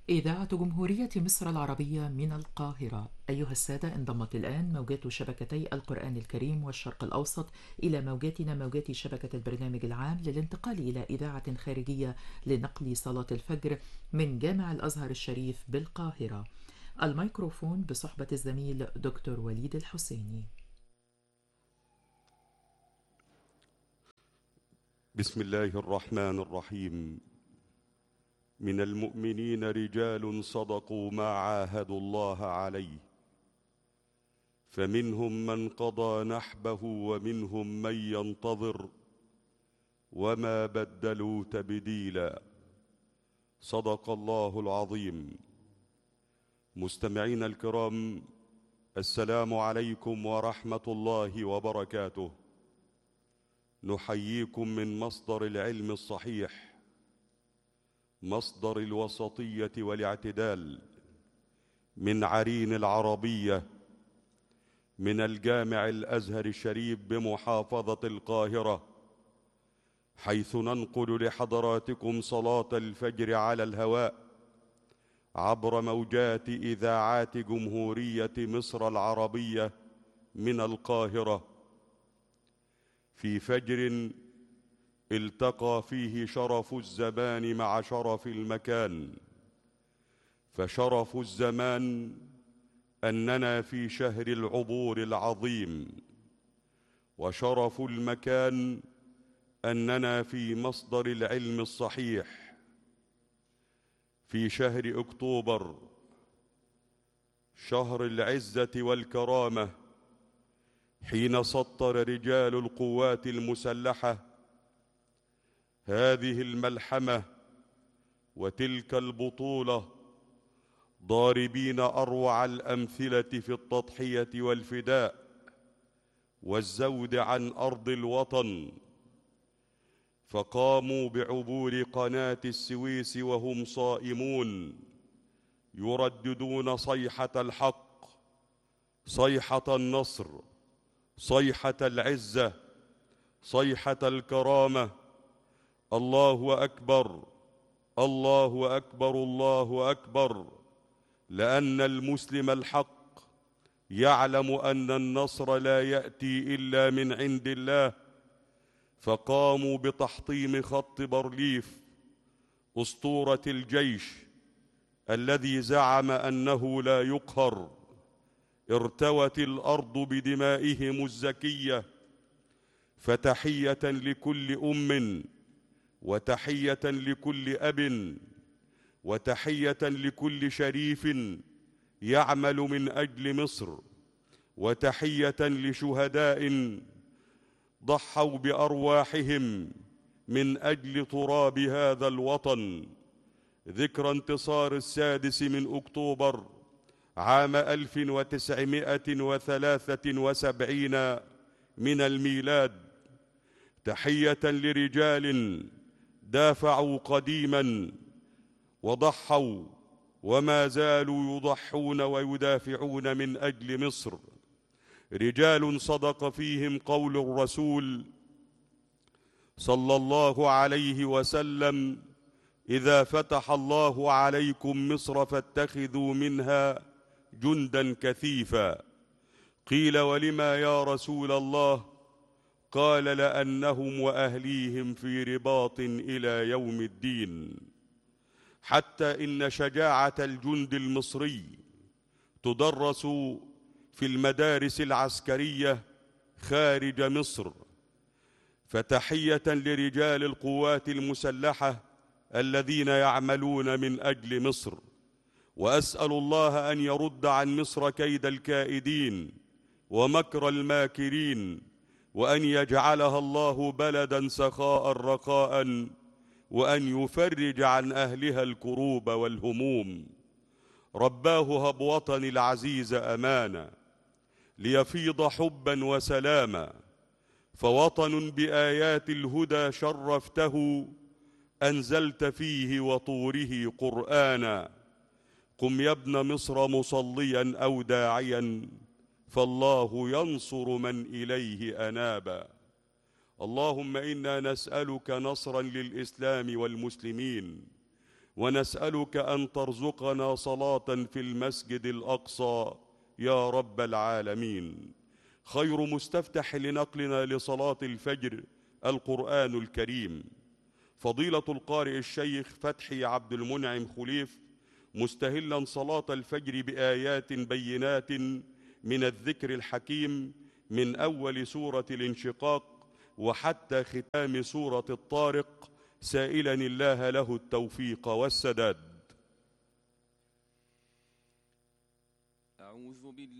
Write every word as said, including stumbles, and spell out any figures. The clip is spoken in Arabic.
إذاعة جمهورية مصر العربية من القاهرة. أيها السادة، انضمت الآن موجات شبكتي القرآن الكريم والشرق الأوسط إلى موجاتنا موجات شبكة البرنامج العام للانتقال إلى إذاعة خارجية لنقل صلاة الفجر من جامع الأزهر الشريف بالقاهرة. الميكروفون بصحبة الزميل دكتور وليد الحسيني. بسم الله الرحمن الرحيم. من المؤمنين رجال صدقوا ما عاهدوا الله عليه، فمنهم من قضى نحبه ومنهم من ينتظر وما بدلوا تبديلا. صدق الله العظيم. مستمعين الكرام، السلام عليكم ورحمة الله وبركاته. نحييكم من مصدر العلم الصحيح، مصدر الوسطية والاعتدال، من عرين العربية، من الجامع الأزهر الشريف بمحافظة القاهرة، حيث ننقل لحضراتكم صلاة الفجر على الهواء عبر موجات إذاعات جمهورية مصر العربية من القاهرة، في فجر التقى فيه شرف الزمان مع شرف المكان. فشرف الزمان أننا في شهر العبور العظيم، وشرف المكان أننا في مصدر العلم الصحيح في شهر أكتوبر، شهر العزة والكرامة، حين سطر رجال القوات المسلحة هذه الملحمة وتلك البطولة، ضاربين أروع الأمثلة في التضحية والفداء والزود عن أرض الوطن. فقاموا بعبور قناة السويس وهم صائمون، يرددون صيحة الحق، صيحة النصر، صيحة العزة، صيحة الكرامة. الله أكبر، الله أكبر، الله أكبر. لأن المسلم الحق يعلم أن النصر لا يأتي إلا من عند الله. فقاموا بتحطيم خط بارليف، أسطورة الجيش الذي زعم أنه لا يقهر. ارتوت الأرض بدمائهم الزكية. فتحية لكل أم، وتحية لكل أب، وتحية لكل شريف يعمل من أجل مصر، وتحية لشهداء ضحوا بأرواحهم من أجل تراب هذا الوطن. ذكرى انتصار السادس من أكتوبر عام ألف وتسعمائة وثلاثة وسبعين من الميلاد. تحية لرجال دافعوا قديما وضحوا وما زالوا يضحون ويدافعون من أجل مصر. رجال صدق فيهم قول الرسول صلى الله عليه وسلم: إذا فتح الله عليكم مصر فاتخذوا منها جندا كثيفا. قيل: ولما يا رسول الله؟ قال: لأنهم وأهليهم في رباط إلى يوم الدين. حتى إن شجاعة الجند المصري تدرس في المدارس العسكرية خارج مصر. فتحية لرجال القوات المسلحة الذين يعملون من أجل مصر. وأسأل الله أن يرد عن مصر كيد الكائدين ومكر الماكرين، وأن يجعلها الله بلدا سخاء رخاء، وأن يفرج عن أهلها الكروب والهموم. رباه هب وطني العزيز أمانا، ليفيض حبا وسلاما. فوطن بآيات الهدى شرفته، أنزلت فيه وطوره قرآنا. قم يا ابن مصر مصليا أو داعيا، فالله ينصر من إليه أنابا. اللهم إنا نسألك نصرا للإسلام والمسلمين، ونسألك أن ترزقنا صلاة في المسجد الأقصى يا رب العالمين. خير مستفتح لنقلنا لصلاة الفجر القرآن الكريم. فضيلة القارئ الشيخ فتحي عبد المنعم خليف مستهلا صلاة الفجر بآيات بينات من الذكر الحكيم من أول سورة الانشقاق وحتى ختام سورة الطارق، سائلا الله له التوفيق والسداد. أعوذ بالله